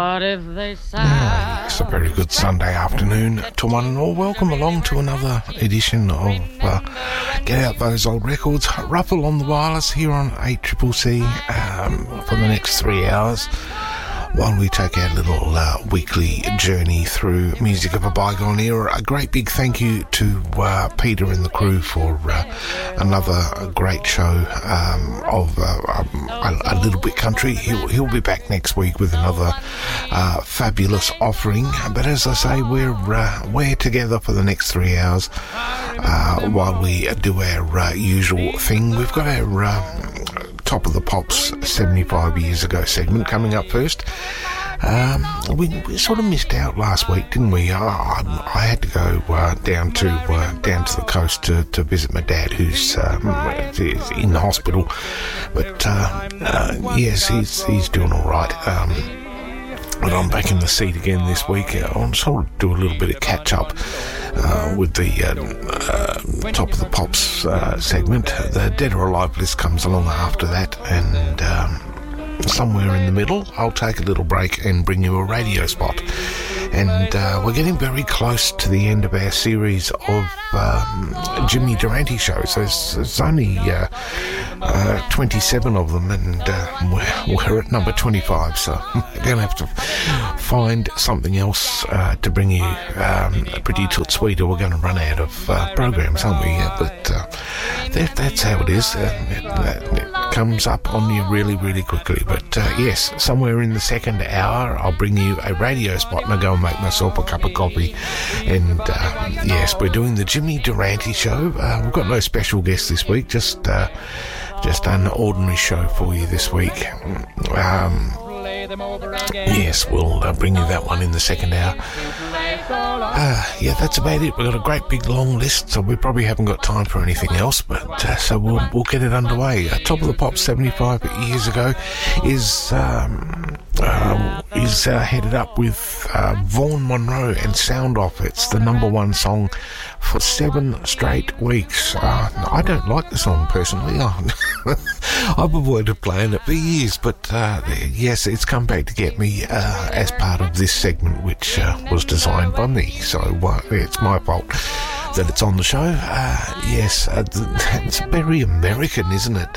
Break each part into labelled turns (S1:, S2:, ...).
S1: It's a very good Sunday afternoon to one and all. Welcome along to another edition of Get Out Those Old Records. Ruffle on the wireless here on 8CCC for the next 3 hours, while we take our little weekly journey through music of a bygone era. A great big thank you to Peter and the crew for another great show of a little bit country. He'll be back next week with another fabulous offering. But as I say, we're together for the next 3 hours while we do our usual thing. We've got our Top of the Pops 75 years ago segment coming up first. We sort of missed out last week, didn't we? I had to go down to the coast to visit my dad, who's in hospital. But yes, he's doing all right. But I'm back in the seat again this week. I'll sort of do a little bit of catch up with the Top of the Pops segment. The Dead or Alive list comes along after that, and somewhere in the middle I'll take a little break and bring you a radio spot. And we're getting very close to the end of our series of Jimmy Durante shows. There's only 27 of them, and we're at number 25, so we're going to have to find something else to bring you pretty toot sweet, or we're going to run out of programs, aren't we? But that's how it is. It comes up on you really, really quickly. But yes, somewhere in the second hour I'll bring you a radio spot, and I'll go and make myself a cup of coffee. And yes, we're doing the Jimmy Durante show. We've got no special guests this week, just an ordinary show for you this week. Yes, we'll bring you that one in the second hour. Yeah, that's about it. We've got a great big long list, so we probably haven't got time for anything else, but so we'll get it underway. Top of the Pops 75 years ago is headed up with Vaughn Monroe and Sound Off. It's the number one song for 7 straight weeks. I don't like the song personally. I've avoided playing it for years, but yes, it's come back to get me as part of this segment, which was designed by me, so it's my fault that it's on the show. Yes, it's very American, isn't it?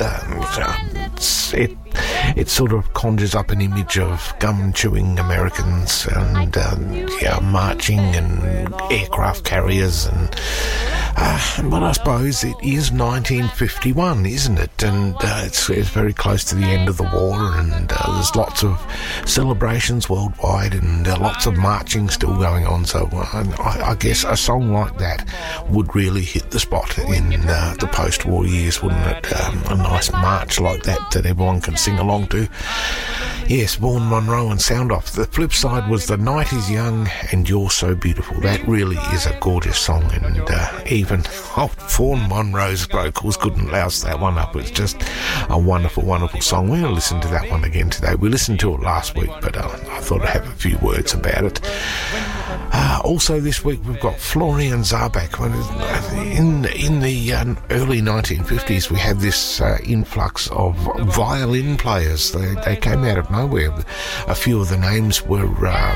S1: It sort of conjures up an image of gum-chewing Americans and marching and aircraft carriers and but I suppose it is 1951, isn't it? And it's very close to the end of the war, and there's lots of celebrations worldwide, and lots of marching still going on. So I guess a song like that would really hit the spot in the post-war years, wouldn't it? A nice march like that everyone can sing along to. Yes, Vaughn Monroe and Sound Off. The flip side was The Night Is Young and You're So Beautiful. That really is a gorgeous song, and even Vaughn Monroe's vocals couldn't louse that one up. It's just a wonderful, wonderful song. We're going to listen to that one again today. We listened to it last week, but I thought I'd have a few words about it. Also this week we've got Florian Zarbach. In the early 1950s we had this influx of violin players. They came out of nowhere. A few of the names were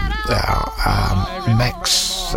S1: Max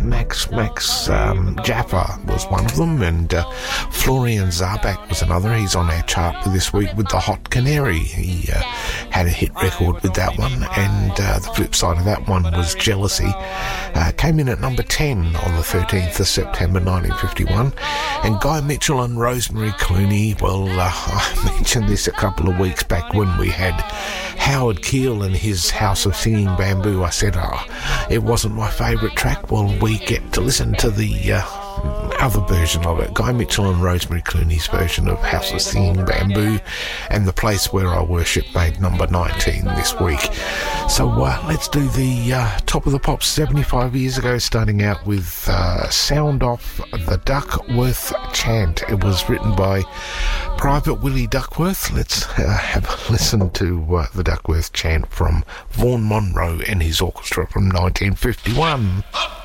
S1: Jaffa was one of them, and Florian Zarbach was another. He's on our chart for this week with the Hot Canary. He had a hit record with that one, and the flip side of that one was Jealousy. Came in at number 10 on the 13th of September 1951. And Guy Mitchell and Rosemary Clooney, well, I mentioned this a couple of weeks back when we had Howard Keel and his House of Singing Bamboo. I said it wasn't my favourite track. Well, we get to listen to the other version of it, Guy Mitchell and Rosemary Clooney's version of House of Singing Bamboo, and The Place Where I Worship made number 19 this week. So let's do the Top of the Pops 75 years ago, starting out with Sound Off, The Duckworth Chant. It was written by Private Willie Duckworth. Let's have a listen to the Duckworth Chant from Vaughn Monroe and his orchestra from 1951.